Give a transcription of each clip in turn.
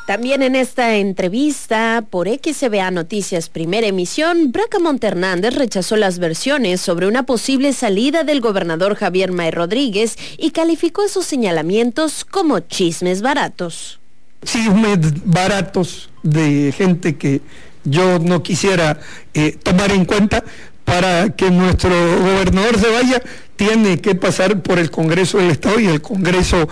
También en esta entrevista por XBA Noticias Primera Emisión, Bracamonte Hernández rechazó las versiones sobre una posible salida del gobernador Javier May Rodríguez y calificó esos señalamientos como chismes baratos. Chismes baratos de gente que yo no quisiera tomar en cuenta. Para que nuestro gobernador se vaya, tiene que pasar por el Congreso del Estado y el Congreso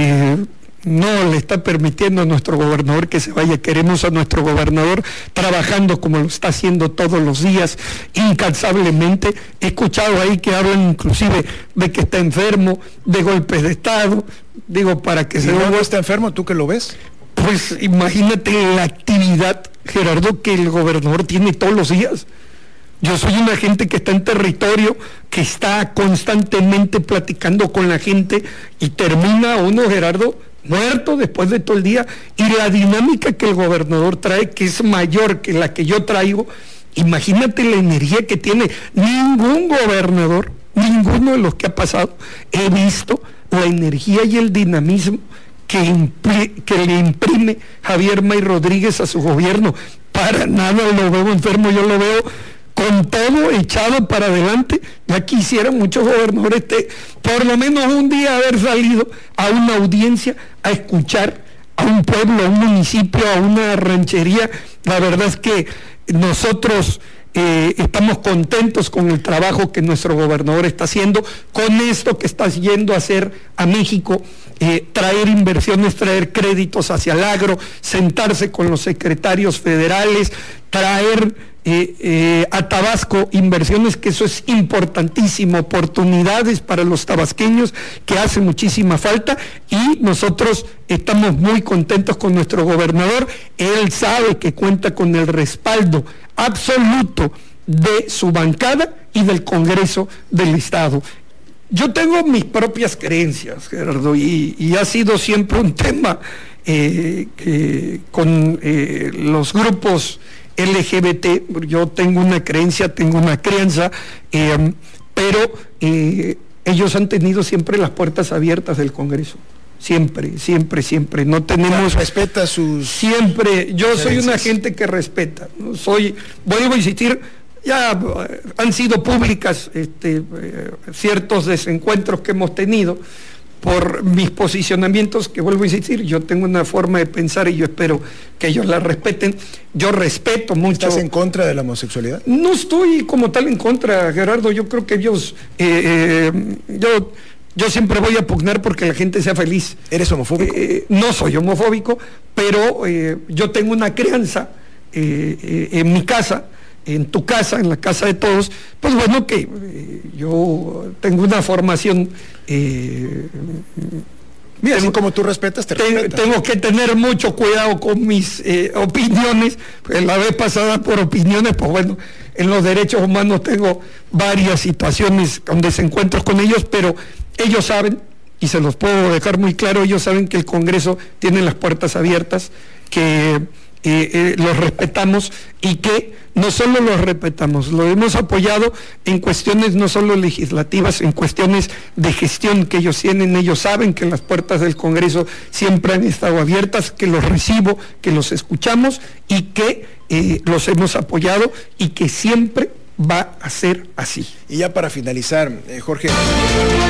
no le está permitiendo a nuestro gobernador que se vaya. Queremos a nuestro gobernador trabajando como lo está haciendo todos los días, incansablemente. He escuchado ahí que hablan inclusive de que está enfermo, de golpes de Estado. Digo, para que se luego está enfermo, ¿tú que lo ves? Pues imagínate la actividad, Gerardo, que el gobernador tiene todos los días. Yo soy una gente que está en territorio, que está constantemente platicando con la gente y termina uno, Gerardo, muerto después de todo el día. Y la dinámica que el gobernador trae, que es mayor que la que yo traigo, imagínate la energía que tiene. Ningún gobernador, ninguno de los que ha pasado, he visto la energía y el dinamismo que le imprime Javier May Rodríguez a su gobierno. Para nada lo veo enfermo, yo lo veo con todo echado para adelante. Ya quisieran muchos gobernadores por lo menos un día haber salido a una audiencia a escuchar a un pueblo, a un municipio, a una ranchería. La verdad es que nosotros estamos contentos con el trabajo que nuestro gobernador está haciendo, con esto que está yendo a hacer a México, traer inversiones, traer créditos hacia el agro, sentarse con los secretarios federales, traer a Tabasco inversiones, que eso es importantísimo, oportunidades para los tabasqueños que hace muchísima falta, y nosotros estamos muy contentos con nuestro gobernador. Él sabe que cuenta con el respaldo absoluto de su bancada y del Congreso del Estado. Yo tengo mis propias creencias, Gerardo, y ha sido siempre un tema con los grupos LGBT. Yo tengo una creencia, tengo una crianza, pero ellos han tenido siempre las puertas abiertas del Congreso. Siempre, siempre, siempre. No tenemos... Respeta sus... Siempre. Yo soy una gente que respeta. ¿No? Vuelvo a insistir, ya han sido públicas ciertos desencuentros que hemos tenido por mis posicionamientos, que vuelvo a insistir, yo tengo una forma de pensar y yo espero que ellos la respeten. Yo respeto mucho. ¿Estás en contra de la homosexualidad? No estoy como tal en contra, Gerardo. Yo creo que ellos... Yo siempre voy a pugnar porque la gente sea feliz. ¿Eres homofóbico? No soy homofóbico, pero yo tengo una crianza en mi casa, en tu casa, en la casa de todos. Pues bueno, que yo tengo una formación... Mira, así como tú respetas, te respetas. Tengo que tener mucho cuidado con mis opiniones. La vez pasada por opiniones, pues bueno, en los derechos humanos tengo varias situaciones con desencuentros con ellos, pero ellos saben, y se los puedo dejar muy claro, ellos saben que el Congreso tiene las puertas abiertas, que los respetamos y que no solo los respetamos, lo hemos apoyado en cuestiones no solo legislativas, en cuestiones de gestión que ellos tienen. Ellos saben que las puertas del Congreso siempre han estado abiertas, que los recibo, que los escuchamos y que los hemos apoyado y que siempre va a ser así. Y ya para finalizar, Jorge...